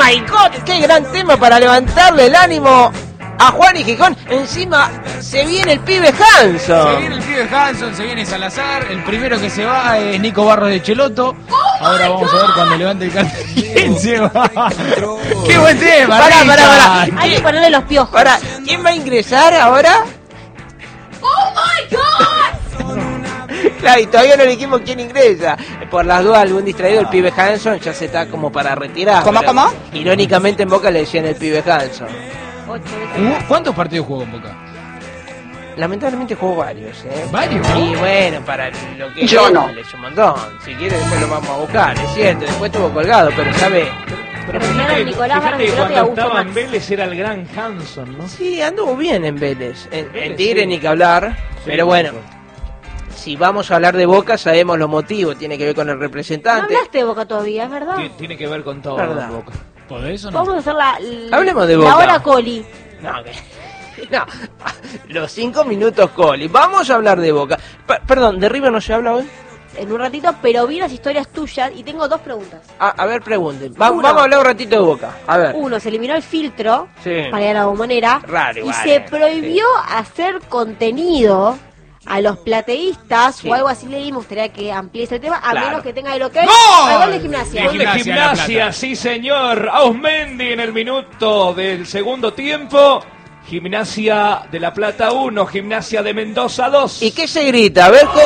my God! ¡Qué gran tema para levantarle el ánimo a Juan y Gijón! Encima se viene el pibe Hanson. Se viene el pibe Hanson, se viene Salazar. El primero que se va es Nico Barros de Cheloto. Ahora vamos a ver cuando levante el cartel quién se va. ¡Qué buen tema! Pará. Hay que ponerle los piojos. Ahora, ¿quién va a ingresar ahora? ¡Oh my God! Claro, y todavía no dijimos quién ingresa. Por las dudas, algún distraído, el pibe Hanson ya se está como para retirar. ¿Cómo? Irónicamente en Boca le decían el pibe Hanson. 8 veces. ¿Cuántos partidos jugó en Boca? Lamentablemente jugó varios, ¿eh? ¿Varios? Y bueno, para lo que Yo no. es un montón. Si quiere después lo vamos a buscar, es cierto. Después estuvo colgado, pero sabe. Pero Primero el Nicolás Barros de que Cheloto y cuando Augusto estaba en Max. Vélez era el gran Hanson, ¿no? Sí, anduvo bien en Vélez. En Vélez, Tigre sí. ni que hablar. Sí, Pero bueno, por si vamos a hablar de Boca, sabemos los motivos. Tiene que ver con el No representante. hablaste de Boca todavía, ¿es verdad? Tiene que ver con todo Verdad. en Boca. ¿Podés o no? Vamos a hacer la Hablemos de la Boca. hora Coli. No, no, los 5 minutos Coli. Vamos a hablar de Boca. Perdón, ¿de River no se habla hoy? En un ratito, pero vi las historias tuyas y tengo 2 preguntas. A ver, pregunten. Uno. Vamos a hablar un ratito de Boca. A ver. Uno, se eliminó el filtro Sí. para ir a la bombonera. Raro y igual, se prohibió hacer contenido a los plateístas Sí. o algo así. Leí, me gustaría que amplíes el tema, a Claro. menos que tenga el ok. ¡Gol! Al gol de Gimnasia. Gol de Gimnasia, La Gimnasia, Plata. sí señor. Ausmendi en el minuto del segundo tiempo. Gimnasia de La Plata 1, Gimnasia de Mendoza 2. ¿Y qué se grita? A ver qué.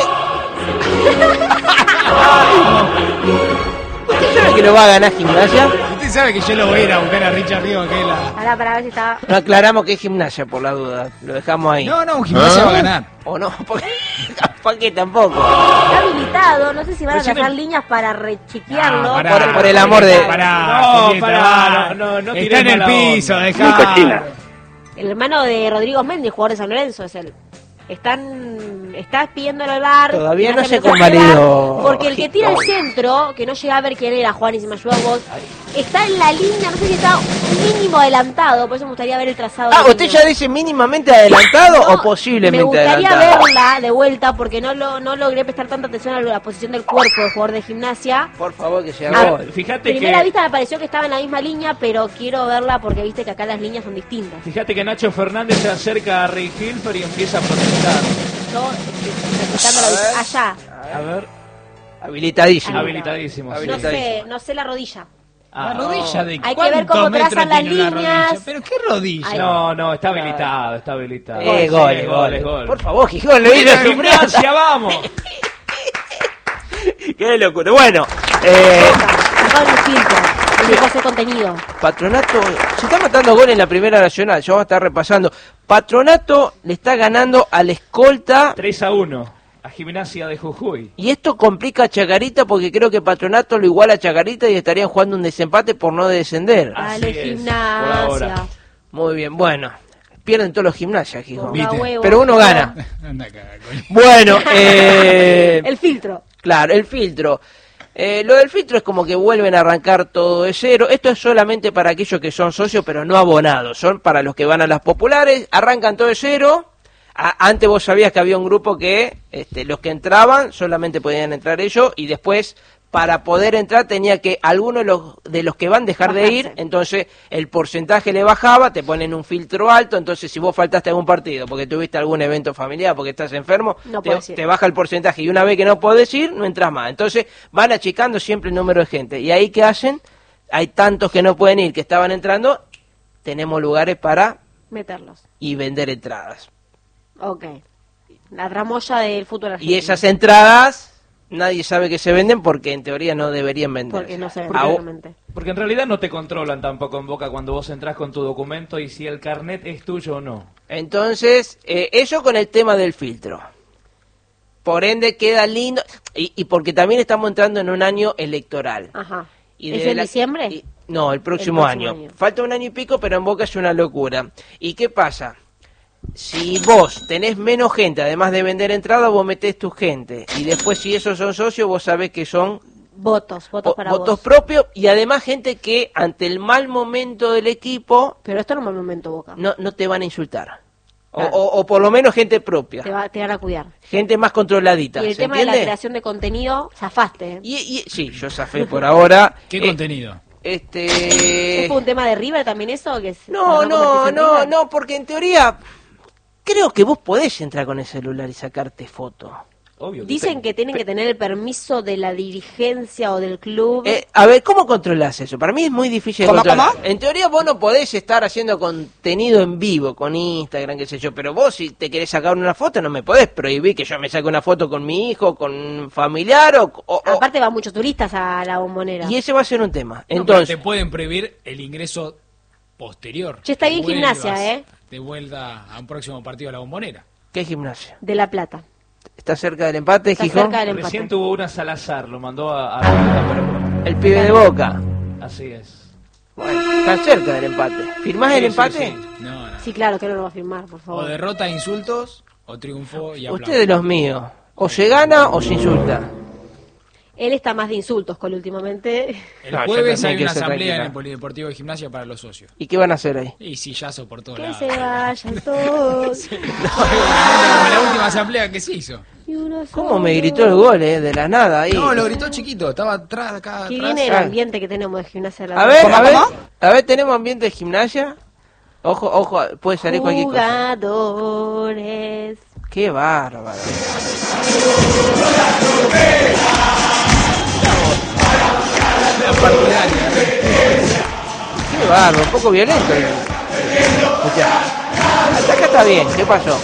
¿Usted sabe que lo va a ganar Gimnasia? Usted sabe que yo lo voy a ir a buscar a Richard Río, que es la... Ahora para ver si está. No aclaramos que es Gimnasia por la duda. Lo dejamos ahí. No, Gimnasia va a ganar. ¿O no? Porque capaz que tampoco. Está habilitado, no sé si van a Recién trazar líneas para rechiquearlo. No, pará. Por el amor de- Pará, No, Julieta, pará, va. no Está tirés en el mala piso, onda. dejá. El hermano de Rodrigo Méndez, jugador de San Lorenzo, es él. Está pidiéndolo al bar. Todavía no Gimnasia se puede convalidó. dar, porque el que tira el centro, que no llega a ver quién era, Juan, y si me ayuda vos, está en la línea, no sé si está mínimo adelantado, por eso me gustaría ver el trazado. Ah, de ¿usted línea. ya dice mínimamente adelantado No, o posiblemente me gustaría adelantado? verla de vuelta porque no logré prestar tanta atención a la posición del cuerpo del jugador de Gimnasia. Por favor, que se Ah, haga gol. Fíjate Primera que, vista me pareció que estaba en la misma línea, pero quiero verla porque viste que acá las líneas son distintas. fíjate que Nacho Fernández se acerca a Rey Hilfer y empieza a protestar. Yo, respetando la vista. Allá. A ver, Habilitadísimo. habilitadísimo. sí. No sé la rodilla. ¿La Ah, rodilla de Hay que ver cómo cuántos metros trazan las tiene una líneas. rodilla? ¿Pero qué rodilla? Ay. No, está habilitado, está habilitado. Gol, Sí, gol. es gol. Por favor, Gijón, lo hizo su Gimnasia, vamos. Qué locura. Bueno, Sacaron el filtro. Y dejó ese contenido. Patronato se está matando gol en la Primera Nacional. Yo voy a estar repasando. Patronato le está ganando al escolta. 3-1 a Gimnasia de Jujuy. Y esto complica a Chacarita porque creo que Patronato lo iguala a Chacarita y estarían jugando un desempate por no descender. Así Dale, es, por Gimnasia. ahora. Muy bien, bueno. Pierden todos los Gimnasias, Gijón. Ponga ¿Viste? huevo. Pero uno gana. Anda a cagar, coño. Bueno, El filtro. claro, el filtro. Lo del filtro es como que vuelven a arrancar todo de cero. Esto es solamente para aquellos que son socios pero no abonados. Son para los que van a las populares. Arrancan todo de cero. Antes vos sabías que había un grupo que los que entraban solamente podían entrar ellos y después para poder entrar tenía que algunos de los que van dejar de ir, Bajarse. entonces el porcentaje le bajaba, te ponen un filtro alto, entonces si vos faltaste a algún partido porque tuviste algún evento familiar, porque estás enfermo, No podés ir. te baja el porcentaje y una vez que no podés ir, no entras más. Entonces van achicando siempre el número de gente. Y ahí, ¿qué hacen? Hay tantos que no pueden ir, que estaban entrando, tenemos lugares para Meterlos. y vender entradas. Ok. La tramoya del fútbol argentino. Y esas entradas nadie sabe que se venden porque en teoría no deberían vender. Porque no se ven Ah, claramente. Porque en realidad no te controlan tampoco en Boca cuando vos entras con tu documento y si el carnet es tuyo o no. Entonces, eso con el tema del filtro. Por ende queda lindo. Y porque también estamos entrando en un año electoral. Ajá. Y ¿Es desde en diciembre? No, el próximo próximo año. año. Falta un año y pico, pero en Boca es una locura. ¿Y qué pasa? Si vos tenés menos gente, además de vender entradas, vos metés tu gente. Y después, si esos son socios, vos sabés que son Votos para votos vos. propios. Y además gente que ante el mal momento del equipo Pero esto no es un momento, Boca. no te van a insultar. Claro. O por lo menos gente propia. Te van a cuidar. Gente más controladita. Y el ¿se tema de la entiende? creación de contenido, zafaste. ¿eh? Sí, yo zafé por ahora. ¿Qué contenido? ¿Es por un tema de River también eso? Que No, porque en teoría creo que vos podés entrar con el celular y sacarte foto. Obvio. Dicen que tienen que tener el permiso de la dirigencia o del club. A ver, ¿cómo controlás eso? Para mí es muy difícil de controlar. En teoría vos no podés estar haciendo contenido en vivo con Instagram, qué sé yo, pero vos si te querés sacar una foto no me podés prohibir que yo me saque una foto con mi hijo, con un familiar o Aparte van muchos turistas a la Bombonera. Y ese va a ser un tema. No, Entonces, pero te pueden prohibir el ingreso posterior. Che, está bien Gimnasia, De vuelta a un próximo partido a la Bombonera. ¿qué Gimnasia? De La Plata. ¿Está cerca del empate, Está Gijón? cerca del empate. Recién tuvo una Salazar, lo mandó a El pibe de Boca. Así es. Bueno, está cerca del empate. ¿Firmás el empate? Sí. No. Sí, claro, que no lo va a firmar, por O favor. derrota, insultos, o triunfo y aplausos. Usted de los míos. O se gana o se insulta. Él está más de insultos con últimamente. El No, yo jueves también hay una quiero ser asamblea en tranquila. el Polideportivo de Gimnasia para los socios. ¿Y qué van a hacer ahí? Y sillazo por todos Que lados. se vayan todos. Como la última asamblea que se hizo. Y uno ¿Cómo solo. me gritó el gol, de la nada ahí? No, lo gritó chiquito, estaba atrás, acá Qué atrás. bien el Ah. ambiente que tenemos de Gimnasia de La A ver, Plata. a ver, tenemos ambiente de gimnasia. Ojo, puede salir cualquier cosa. Jugadores. Qué bárbaro. Qué bárbaro, un poco violento. Escuchá. Hasta acá está bien, ¿qué pasó?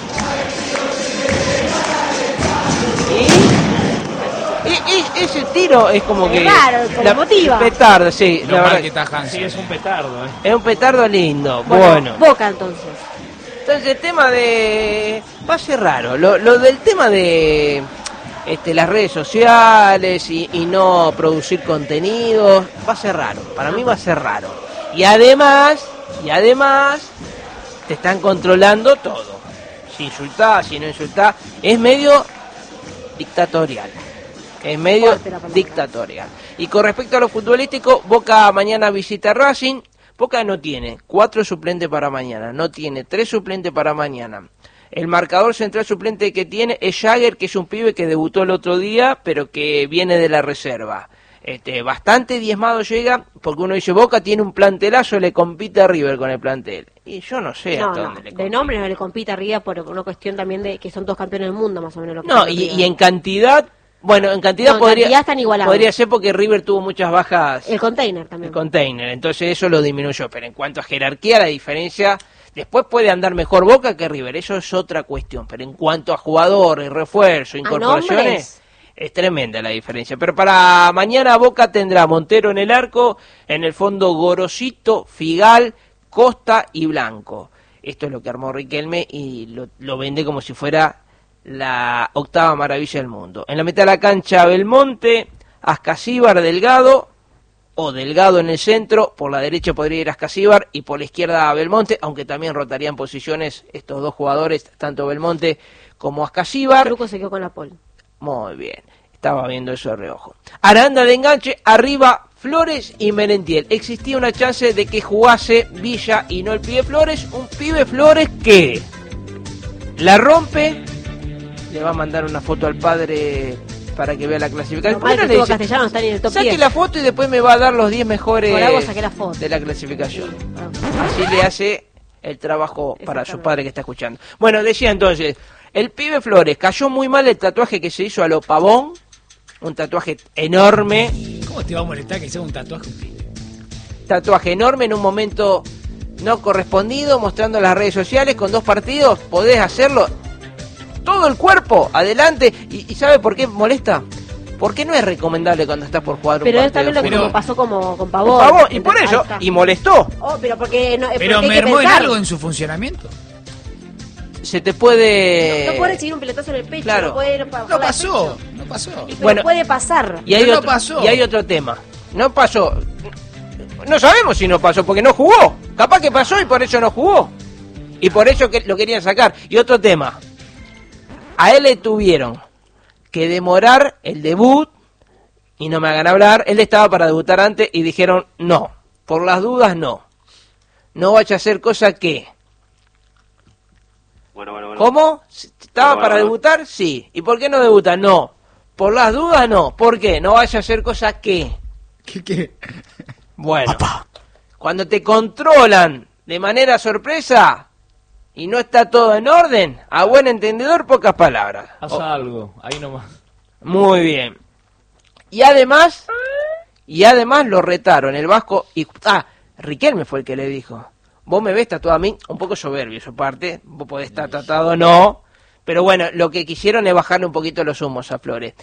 Y ese tiro es como Es que... raro, como emotiva. Petardo, sí. Lo la mal verdad, que está Hansen. Sí, es un petardo, es un petardo lindo. Bueno, Bueno. Boca entonces. Entonces el tema de... va a ser raro. Lo del tema de las redes sociales y no producir contenidos va a ser raro. Para mí va a ser raro. Y además te están controlando todo. Si insultás, si no insultás. Es medio dictatorial. Es medio Fuerte la palabra. dictatorial. Y con respecto a lo futbolístico, Boca mañana visita a Racing. Boca no tiene 4 suplentes para mañana, no tiene 3 suplentes para mañana. El marcador central suplente que tiene es Jagger, que es un pibe que debutó el otro día, pero que viene de la reserva. Bastante diezmado llega, porque uno dice, Boca tiene un plantelazo, le compite a River con el plantel. Y yo no sé No, hasta no, dónde le de compite. nombre no le compite arriba por una cuestión también de que son dos campeones del mundo, más o menos. Lo que No, son y arriba. en cantidad, bueno, en cantidad No, en podría, cantidad están igualados. podría ser porque River tuvo muchas bajas. El container El también. container, entonces eso lo disminuyó, pero en cuanto a jerarquía la diferencia, después puede andar mejor Boca que River, eso es otra cuestión, pero en cuanto a jugadores, refuerzo, incorporaciones, nombres. es tremenda la diferencia. Pero para mañana Boca tendrá Montero en el arco, en el fondo Gorosito, Figal, Costa y Blanco. Esto es lo que armó Riquelme y lo vende como si fuera la octava maravilla del mundo. En la mitad de la cancha Belmonte, Ascasíbar, Delgado, o Delgado en el centro, por la derecha podría ir Ascasíbar y por la izquierda Belmonte, aunque también rotarían posiciones estos dos jugadores, tanto Belmonte como Ascasíbar. Truco se quedó con la pole. Muy bien, estaba viendo eso de reojo. Aranda de enganche, arriba Flores y Merentiel. Existía una chance de que jugase Villa y no el pibe Flores, un pibe Flores que la rompe, le va a mandar una foto al padre para que vea la clasificación. Normal ¿Por qué que no le tuvo dice, Castellano está ni en el top saque 10. la foto y después me va a dar los 10 mejores Por algo saqué la foto. de la clasificación? Ah. Así le hace el trabajo para su Exactamente. padre que está escuchando. Bueno, decía entonces, el pibe Flores cayó muy mal el tatuaje que se hizo a lo Pavón, un tatuaje enorme, ¿Cómo te va a molestar que sea un tatuaje? tatuaje enorme en un momento no correspondido, mostrando en las redes sociales con 2 partidos, podés hacerlo todo el cuerpo adelante y ¿sabe por qué molesta? Porque no es recomendable cuando estás por jugar Pero un es también lo que partido. como pasó como con Pavón. Pavón, y por Entonces, eso, ahí está. y molestó. Oh, pero porque no, Pero porque hay que mermó en pensar. algo en su funcionamiento. Se te puede... No puede recibir un peletazo en el pecho, Claro. no puede ir No pasó, no pasó. Pero Bueno, puede pasar. Y hay, Pero no otro, pasó. y hay otro tema. No pasó. No sabemos si no pasó, porque no jugó. Capaz que pasó y por eso no jugó. Y por eso que lo querían sacar. Y otro tema. A él le tuvieron que demorar el debut. Y no me hagan hablar. Él estaba para debutar antes y dijeron no. Por las dudas no. No vaya a hacer cosa que... Bueno. ¿Cómo? ¿Estaba Bueno, para bueno. debutar? Sí. ¿Y por qué no debuta? No. Por las dudas no. ¿Por qué? No vaya a hacer cosa que... ¿Qué? Bueno, cuando te controlan de manera sorpresa y no está todo en orden, a buen entendedor, pocas palabras. Haz algo, ahí nomás. Muy bien. Y además lo retaron el Vasco y... Riquelme fue el que le dijo: vos me ves tatuado a mí, un poco soberbio su parte, vos podés estar tratado o no, pero bueno, lo que quisieron es bajarle un poquito los humos a Flores.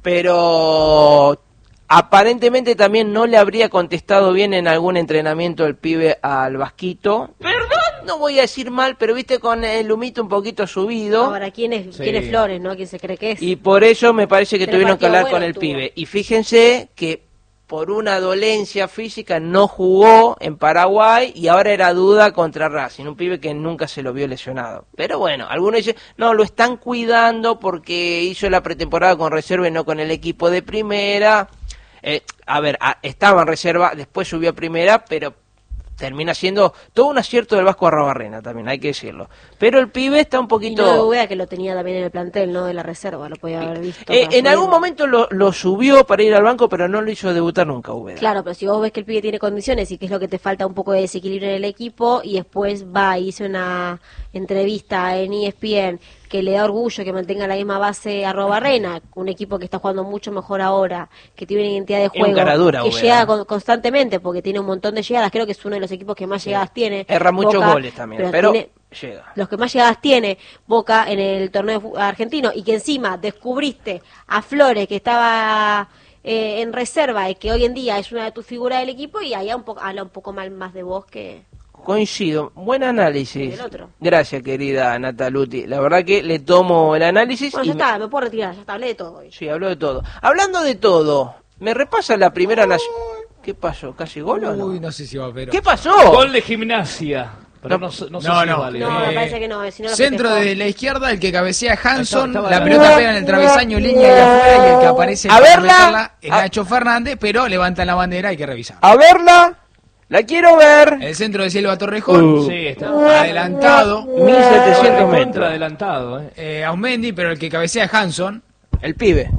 Pero aparentemente también no le habría contestado bien en algún entrenamiento el pibe al Vasquito. ¿Perdón? No voy a decir mal, pero viste, con el humito un poquito subido. Ahora, ¿quién es Flores, no? ¿Quién se cree que es? Y por eso me parece que Pero tuvieron que hablar partido con el bueno pibe. Y fíjense que por una dolencia física no jugó en Paraguay y ahora era duda contra Racing, un pibe que nunca se lo vio lesionado. Pero bueno, algunos dicen, no, lo están cuidando porque hizo la pretemporada con reserva y no con el equipo de primera. Estaba en reserva, después subió a primera, pero termina siendo todo un acierto del Vasco Arrobarrena también, hay que decirlo. Pero el pibe está un poquito... Y no de Ubeda, que lo tenía también en el plantel, no de la reserva, lo podía haber visto. en algún momento lo subió para ir al banco, pero no lo hizo debutar nunca Ubeda. Claro, pero si vos ves que el pibe tiene condiciones y que es lo que te falta un poco de desequilibrio en el equipo, y después va y hizo una entrevista en ESPN que le da orgullo que mantenga la misma base a Arrobarrena, un equipo que está jugando mucho mejor ahora, que tiene una identidad de Es un juego, caradura, que Ubeda. llega constantemente porque tiene un montón de llegadas, creo que es uno de los equipos que más llegadas tiene. Erra muchos Boca, goles también, pero tiene llega. los que más llegadas tiene Boca en el torneo argentino, y que encima descubriste a Flores, que estaba en reserva y que hoy en día es una de tus figuras del equipo, y ahí habla un poco más de vos que... Coincido, buen análisis. El otro. Gracias, querida Nataluti. La verdad que le tomo el análisis. Bueno, y ya está, me puedo retirar, ya está, hablé de todo hoy. Sí, habló de todo. Hablando de todo, ¿me repasa la primera nación? ¿Qué pasó? ¿Casi gol o no? Uy, no sé si va, pero... ¿Qué pasó? Gol de Gimnasia. Pero no sé si es válido. No, me parece que no, si no lo Centro festejó. de la izquierda, el que cabecea Hanson, Estaba la la- pelota pega en el travesaño, línea de afuera, y el que aparece A para verla. meterla es Nacho Fernández, pero levanta la bandera, hay que revisar. A verla, la quiero ver. El centro de Silva Torrejón, Sí, está. adelantado, 1700 Contra metros. adelantado, Aumendi, pero el que cabecea es Hanson. El pibe.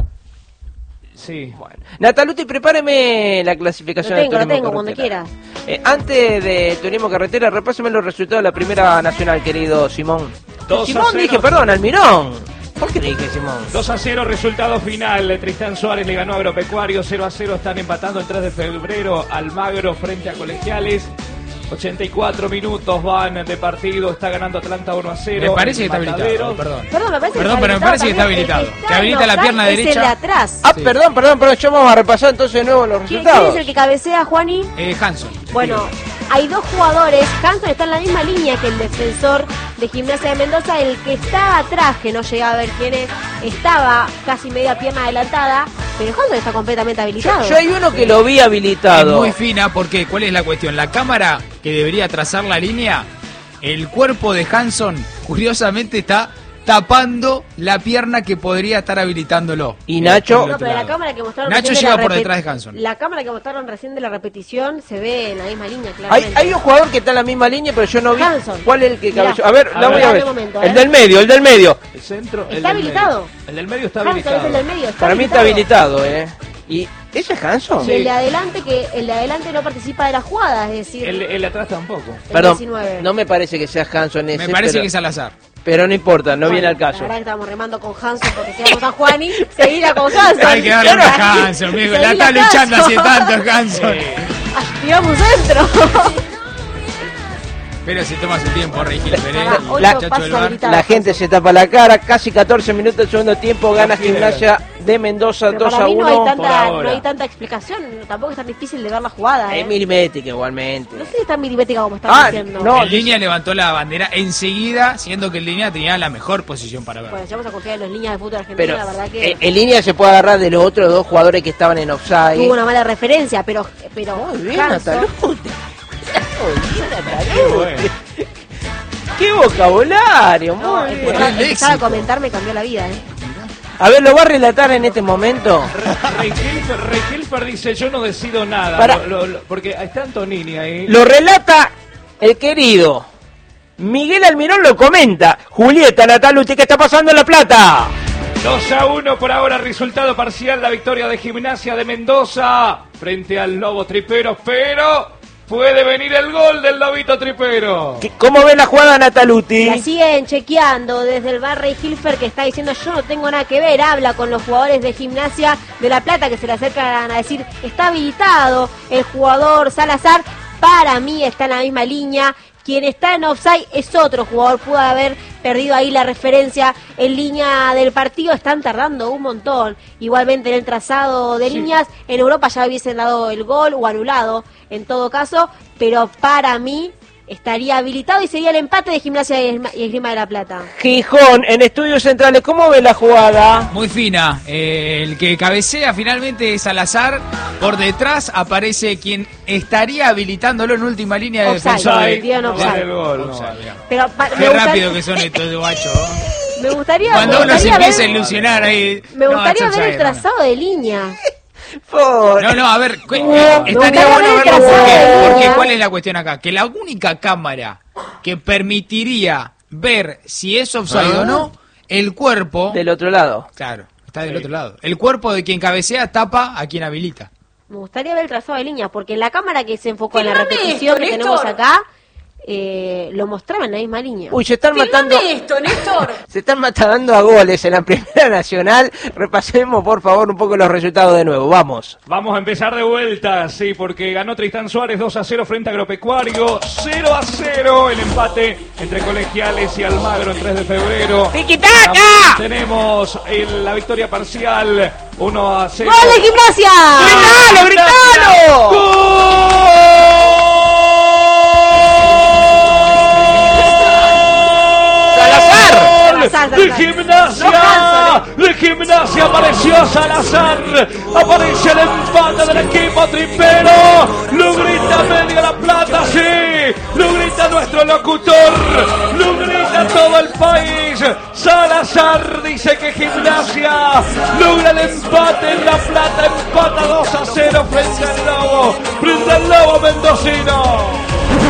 Sí. Bueno. Nataluti, prepáreme la Lo clasificación tengo, del Turismo cuando Carretera. quieras. Antes de Turismo Carretera, repáseme los resultados de la primera nacional, querido Simón. 2-0. Simón, dije, perdón, Almirón. ¿Por qué le dije Simón? 2-0, resultado final. Tristán Suárez le ganó a Agropecuario. 0-0 están empatando el 3 de febrero. Almagro frente a Colegiales. 84 minutos van de partido. Está ganando Atlanta 1-0. Me parece que está Mataderos. habilitado, perdón. Perdón, me parece Perdón, que pero me parece que está también. habilitado. El que Que habilita la está pierna en offside derecha. Es el de atrás. Ah, Sí. perdón, ya vamos a repasar entonces de nuevo los ¿Quién resultados. es el que cabecea, Juani? Hanson. Bueno, hay dos jugadores. Hanson está en la misma línea que el defensor de Gimnasia de Mendoza. El que estaba atrás, que no llegaba a ver quién es, estaba casi media pierna adelantada, pero Hanson está completamente habilitado. Yo hay uno que lo vi Es habilitado. muy fina, porque ¿cuál es la cuestión? La cámara que debería trazar la línea, el cuerpo de Hanson, curiosamente, está tapando la pierna que podría estar habilitándolo. Y Nacho, No, pero la cámara que mostraron Nacho recién de lleva la por detrás de Hanson. La cámara que mostraron recién de la repetición se ve en la misma línea, hay, claramente. hay un jugador que está en la misma línea, pero yo no vi Hanson. cuál es el que Mirá. cabeceó. A ver, A la ver, voy a dame ver. un momento, El del medio, el del medio. El centro. Está el del habilitado. medio. El del medio está Hanson habilitado. es el del medio. Está Para mí está habilitado, ¿Y ese es Hanson? Y el de adelante no participa de la jugada, es decir, El de atrás tampoco. el Perdón, 19. no me parece que sea Hanson ese. Me parece pero, que es al azar. pero no importa, no Bueno, viene al La caso. verdad que estábamos remando con Hanson porque quedamos a Juani, seguirá con Hanson. Hay que darle a Hanson, amigo. La está luchando hace tanto Hanson. Tiramos centro. Pero se toma su tiempo, Rey Gilbert, Ocho La- muchacho del bar. habilitados. La gente se tapa la cara, casi 14 minutos del segundo tiempo, gana Así es. Gimnasia de Mendoza Pero 2 para a mí 1. no hay, por tanta, ahora. no hay tanta explicación, tampoco es tan difícil de ver la jugada. Es milimétrica igualmente. No sé si es tan milimétrica como están diciendo. no. En línea levantó la bandera enseguida, siendo que en línea tenía la mejor posición para ver. Bueno, si vamos a confiar en las líneas de fútbol argentino, Pero la verdad que en línea se puede agarrar de los otros dos jugadores que estaban en offside. tuvo una mala referencia, pero Muy bien, Hanson- Nataluti. Muy bien, Qué Nataluti. bueno. ¡Qué vocabulario! Muy No, bien. empezar a léxico. comentar me cambió la vida, A ver, ¿lo va a relatar en este momento? Rey Hilfer dice: yo no decido nada. Para- Porque está Antonini ahí. Lo relata el querido Miguel Almirón, lo comenta Julieta Nataluti. ¿Qué está pasando en La Plata? 2-1 por ahora, resultado parcial, la victoria de Gimnasia de Mendoza. frente al Lobo Tripero, pero puede venir el gol del Lobito Tripero. ¿Cómo ven la jugada, Nataluti? La siguen chequeando desde el bar Rey Hilfer, que está diciendo yo no tengo nada que ver. Habla con los jugadores de Gimnasia de La Plata que se le acercan a decir está habilitado el jugador Salazar. Para mí está en la misma línea. Quien está en offside es otro jugador, pudo haber perdido ahí la referencia en línea del partido. Están tardando un montón. Igualmente en el trazado de líneas, en Europa ya hubiesen dado el gol o anulado en todo caso, pero para mí estaría habilitado y sería el empate de Gimnasia y Esgrima de La Plata. Gijón, en Estudios Centrales, ¿cómo ve la jugada? Muy fina. El que cabecea finalmente es Salazar. Por detrás aparece quien estaría habilitándolo en última línea de Offside, defensores. dio en offside. El gol, no. Pero Qué rápido que son estos guachos. me gustaría Cuando uno se ver- empieza a ilusionar ahí. Me gustaría no, ver el offside, trazado de línea. No, a ver, estaría gustaría bueno ver el verlo trazado de porque línea. ¿cuál es la cuestión acá? Que la única cámara que permitiría ver si es offside o no, el cuerpo, Del otro lado. claro, está del otro lado. El cuerpo de quien cabecea tapa a quien habilita. Me gustaría ver el trazado de línea, porque en la cámara que se enfocó en la Filmame repetición esto, que tenemos Néstor. acá, lo mostraba en la misma línea. Uy, se están matando. Filmame esto, Néstor. Se están matando a goles en la Primera Nacional. Repasemos, por favor, un poco los resultados de nuevo. Vamos. Vamos a empezar de vuelta, sí, porque ganó Tristán Suárez 2-0 frente a Agropecuario, 0-0 el empate entre Colegiales y Almagro en 3 de febrero. ¡Tiquitaca! También tenemos la victoria parcial 1-0. ¡Gol de Gimnasia! ¡Gritalo, gritalo! Salazar. De Gimnasia, de Gimnasia apareció Salazar, aparece el empate del equipo tripero, lo grita Media La Plata, sí, lo grita nuestro locutor, lo grita todo el país. Salazar dice que Gimnasia logra el empate en La Plata, empata 2-0 frente al Lobo mendocino.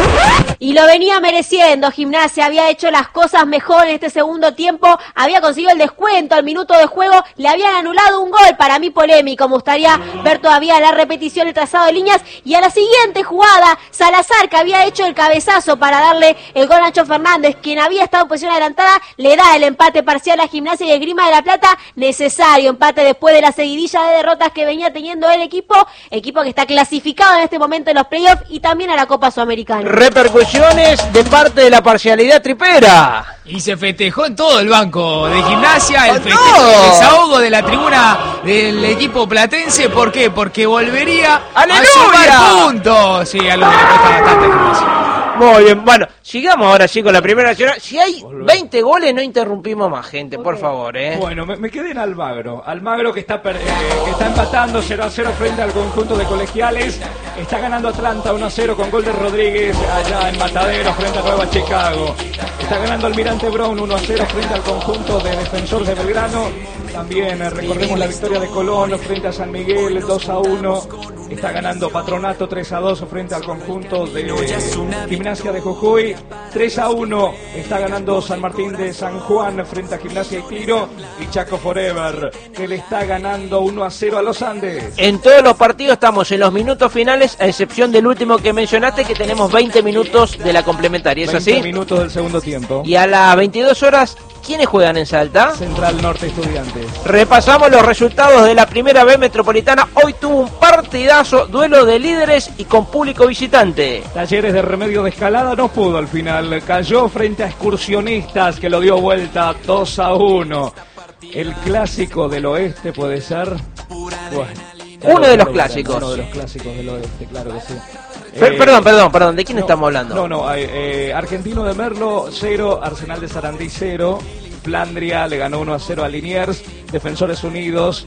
Y lo venía mereciendo. Gimnasia había hecho las cosas mejor en este segundo tiempo, había conseguido el descuento al minuto de juego, le habían anulado un gol, para mí polémico. Me gustaría ver todavía la repetición, el trazado de líneas. Y a la siguiente jugada, Salazar, que había hecho el cabezazo para darle el gol a Nacho Fernández, quien había estado en posición adelantada, le da el empate parcial a Gimnasia y Esgrima de La Plata. Necesario empate después de la seguidilla de derrotas que venía teniendo el equipo que está clasificado en este momento en los playoffs y también a la Copa Sudamericana. Repercusiones de parte de la parcialidad tripera. Y se festejó en todo el banco de Gimnasia, el ¡Con festejo, todo! el desahogo de la tribuna del equipo platense. ¿Por qué? Porque volvería ¡Aleluya! a sumar puntos. Sí, algo que le cuesta bastante a Gimnasia. Muy bien, bueno, sigamos ahora sí con la Primera Nacional. Si hay 20 goles, no interrumpimos más, gente, por favor, Bueno, me quedé en Almagro. Almagro que está empatando 0-0 frente al conjunto de Colegiales. Está ganando Atlanta 1-0 con gol de Rodríguez allá en Matadero frente a Nueva Chicago. Está ganando Almirante Brown 1-0 frente al conjunto de Defensor de Belgrano. También recordemos la victoria de Colón frente a San Miguel 2-1. Está ganando Patronato 3-2 frente al conjunto de Gimnasia de Jujuy. 3-1 está ganando San Martín de San Juan frente a Gimnasia y Tiro. Y Chaco Forever, que le está ganando 1-0 a los Andes. En todos los partidos estamos en los minutos finales, a excepción del último que mencionaste, que tenemos 20 minutos de la complementaria, ¿es 20 así? minutos del segundo tiempo. Y a las 22 horas, ¿quiénes juegan en Salta? Central Norte Estudiantes. Repasamos los resultados de la Primera B Metropolitana. Hoy tuvo un partidazo, duelo de líderes y con público visitante. Talleres de Remedio de Escalada no pudo al final. Cayó frente a Excursionistas, que lo dio vuelta 2-1. El clásico del oeste puede ser. Bueno, Uno de los clásicos. Uno de los clásicos del oeste, claro que sí. Perdón, ¿de quién estamos hablando? Argentino de Merlo 0, Arsenal de Sarandí 0. Flandria le ganó 1-0 a Liniers. Defensores Unidos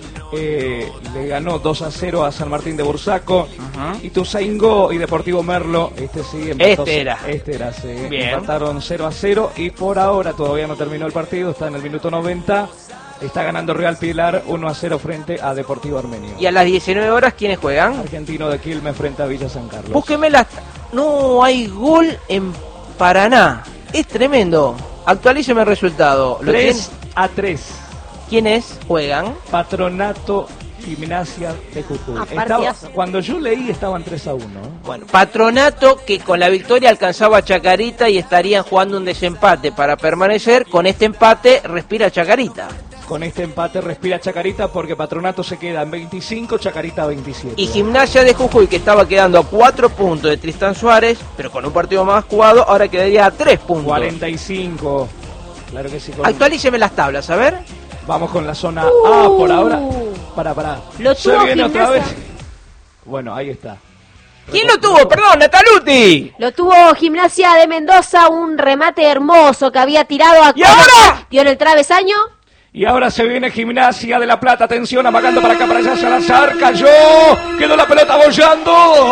le ganó 2-0 a San Martín de Bursaco. Ituzaingó y Deportivo Merlo, empató. Este era, sí. Bien. Empataron 0-0 y por ahora todavía no terminó el partido, está en el minuto 90. Está ganando Real Pilar 1-0 frente a Deportivo Armenio. Y a las 19 horas, ¿quiénes juegan? Argentino de Quilmes frente a Villa San Carlos. Búsqueme las... No hay gol en Paraná. Es tremendo. Actualíceme el resultado. ¿Lo 3-3. ¿Quiénes juegan? Patronato Gimnasia de Jujuy. Partidazo. Cuando yo leí estaban 3-1. Bueno, Patronato que con la victoria alcanzaba a Chacarita y estarían jugando un desempate para permanecer. Con este empate respira Chacarita. Con este empate respira Chacarita porque Patronato se queda en 25, Chacarita 27. Y Gimnasia de Jujuy, que estaba quedando a 4 puntos de Tristán Suárez, pero con un partido más jugado, ahora quedaría a 3 puntos. 45. Claro que sí. Actualíceme las tablas, a ver. Vamos con la zona A por ahora. Pará. Lo Se tuvo viene otra vez. Gimnasia. Bueno, ahí está. ¿Quién lo tuvo? Perdón, Nataluti. Lo tuvo Gimnasia de Mendoza, un remate hermoso que había tirado a... ¿Y ahora? Dio en el travesaño. Y ahora se viene Gimnasia de La Plata. Atención, amagando para acá, para allá. Salazar cayó. Quedó la pelota bollando.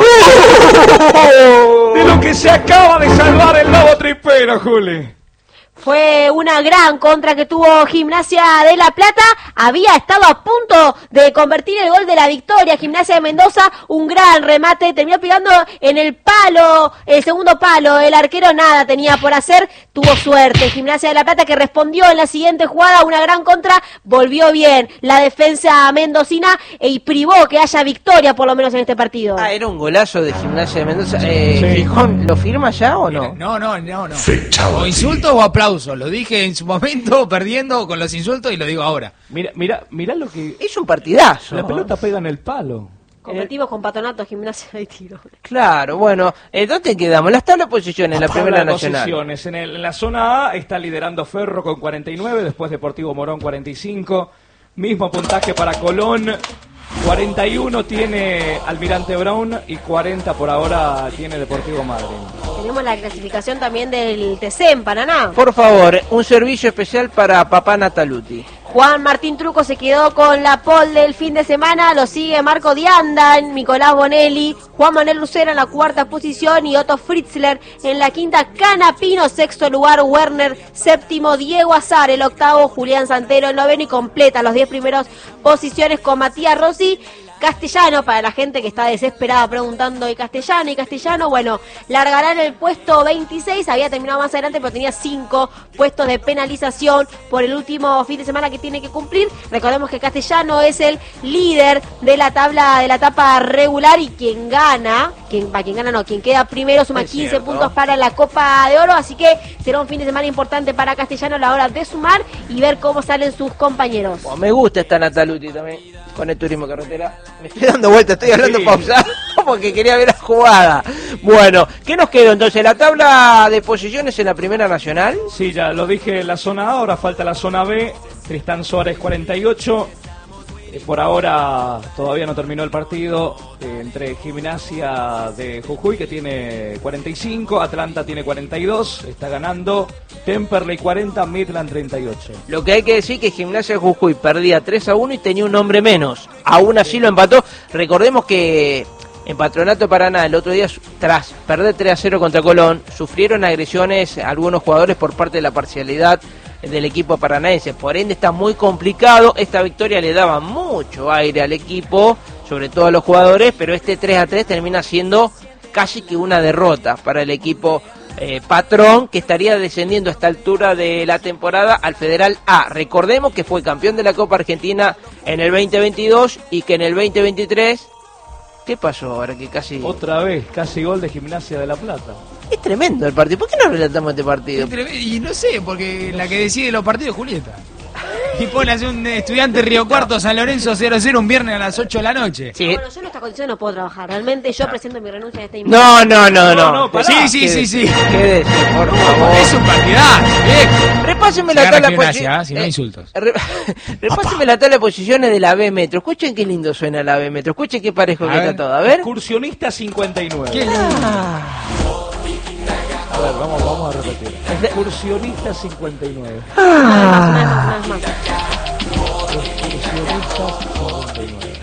De lo que se acaba de salvar el Lobo Tripero, Juli. Fue una gran contra que tuvo Gimnasia de La Plata. Había estado a punto de convertir el gol de la victoria. Gimnasia de Mendoza, un gran remate. Terminó pegando en el palo, el segundo palo. El arquero nada tenía por hacer. Tuvo suerte. Gimnasia de La Plata que respondió en la siguiente jugada. Una gran contra. Volvió bien la defensa mendocina y privó que haya victoria por lo menos en este partido. Ah, era un golazo de Gimnasia de Mendoza. Gijón, ¿lo firma ya o no? No. O insultos o aplausos. Lo dije en su momento perdiendo con los insultos y lo digo ahora. Mira lo que... Es un partidazo. La pelota pega en el palo. Competimos con Patronato, Gimnasia de Tiro. Claro, bueno, ¿dónde quedamos? Las tablas de posiciones en la primera Tabla de nacional. posiciones. En la zona A está liderando Ferro con 49, después Deportivo Morón 45. Mismo puntaje para Colón. 41 tiene Almirante Brown y 40 por ahora tiene Deportivo Madryn. Tenemos la clasificación también del TC en Paraná. Por favor, un servicio especial para papá Nataluti. Juan Martín Truco se quedó con la pole del fin de semana, lo sigue Marco Dianda, Nicolás Bonelli, Juan Manuel Lucera en la cuarta posición y Otto Fritzler en la quinta, Canapino, sexto lugar, Werner, séptimo, Diego Azar, el octavo, Julián Santero, el noveno y completa los 10 primeros posiciones con Matías Rossi. Castellano, para la gente que está desesperada preguntando de Castellano, bueno, largará en el puesto 26, había terminado más adelante, pero tenía 5 puestos de penalización por el último fin de semana que tiene que cumplir. Recordemos que Castellano es el líder de la tabla, de la etapa regular, y quien queda primero suma 15 puntos para la Copa de Oro, así que será un fin de semana importante para Castellano a la hora de sumar y ver cómo salen sus compañeros. Oh, me gusta esta Nataluti también, con el turismo carretera. Me estoy dando vuelta, estoy hablando pausado porque quería ver la jugada. Bueno, ¿qué nos quedó entonces? ¿La tabla de posiciones en la primera nacional? Sí, ya lo dije en la zona A, ahora falta la zona B. Tristán Suárez 48. Por ahora todavía no terminó el partido entre Gimnasia de Jujuy, que tiene 45, Atlanta tiene 42, está ganando, Temperley 40, Midland 38. Lo que hay que decir que Gimnasia de Jujuy perdía 3-1 y tenía un hombre menos. Aún así lo empató. Recordemos que en Patronato de Paraná el otro día, tras perder 3-0 contra Colón, sufrieron agresiones a algunos jugadores por parte de la parcialidad del equipo paranaense. Por ende está muy complicado. Esta victoria le daba mucho aire al equipo, sobre todo a los jugadores, pero este 3-3 termina siendo casi que una derrota para el equipo patrón, que estaría descendiendo a esta altura de la temporada al Federal A. Recordemos que fue campeón de la Copa Argentina en el 2022 y que en el 2023... ¿Qué pasó ahora que casi... Otra vez, casi gol de Gimnasia de La Plata. Es tremendo el partido. ¿Por qué no relatamos este partido? Y no sé, porque la que decide los partidos es Julieta. Y pone así un Estudiante Río Cuarto San Lorenzo 0-0 un viernes a las 8 de la noche. Sí. Bueno, yo en esta condición no puedo trabajar. Realmente yo presento mi renuncia en este No. pará. Sí. Quédese, por favor. Es un partidazo, viejo. Repáseme Se la gana tabla de Gimnasia, posiciones. si no insultos. Repáseme la tabla de posiciones de la B Metro. Escuchen qué lindo suena la B Metro. Escuchen qué parejo que ver. está todo. A ver. Excursionista 59. Qué lindo. A ver, vamos a repetir. Excursionista 59. Una vez más. Excursionista 59.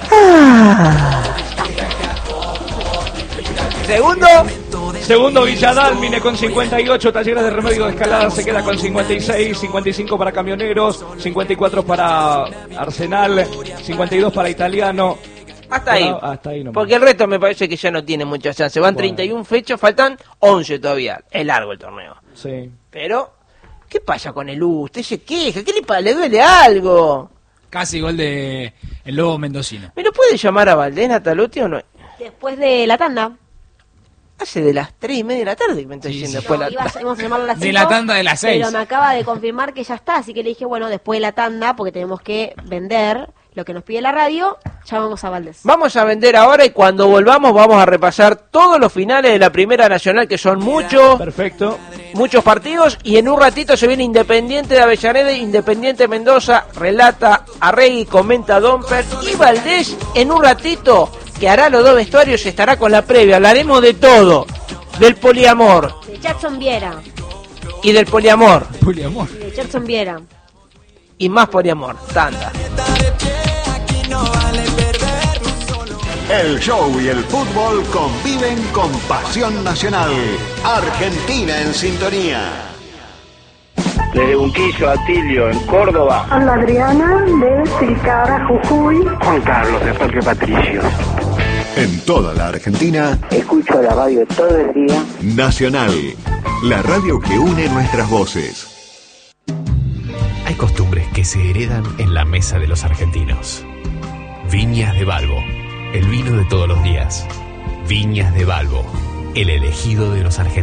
Segundo Villadalmine con 58, Talleres de Remedio de Escalada se queda con 56, 55 para Camioneros, 54 para Arsenal, 52 para Italiano. Hasta ahí. Hasta ahí nomás. Porque el resto me parece que ya no tiene mucha chance. Van Bueno. 31 fechas, faltan 11 todavía. Es largo el torneo. Sí. Pero, ¿qué pasa con el U? Usted se queja. ¿Qué le duele algo? Casi gol de el Lobo Mendocino. ¿Me lo puede llamar a Valdés, Natalotti, o no? Después de la tanda. Hace de las 3:30 de la tarde, me está Sí, diciendo. sí. Después No, la tarde. íbamos a llamarlo a las De 5, la tanda de las 6. Pero me acaba de confirmar que ya está, así que le dije, bueno, después de la tanda, porque tenemos que vender lo que nos pide la radio, llamamos a Valdés. Vamos a vender ahora y cuando volvamos vamos a repasar todos los finales de la Primera Nacional, que son muchos partidos, y en un ratito se viene Independiente de Avellaneda, Independiente Mendoza, relata Arregui, comenta Domper, y Valdés en un ratito, que hará los dos vestuarios, estará con la previa, hablaremos de todo, del poliamor De Jackson Viera. y del poliamor, Poliamor. De Jackson Viera. y más poliamor, tanda. El show y el fútbol conviven con pasión nacional. Argentina en sintonía. Desde Unquillo a Tilio, en Córdoba. Ana Adriana de Tilcara, Jujuy. Juan Carlos, de Parque Patricio. En toda la Argentina, Escucho la radio todo el día. Nacional, la radio que une nuestras voces. Hay costumbres que se heredan en la mesa de los argentinos. Viñas de Balbo, el vino de todos los días. Viñas de Balbo, el elegido de los argentinos.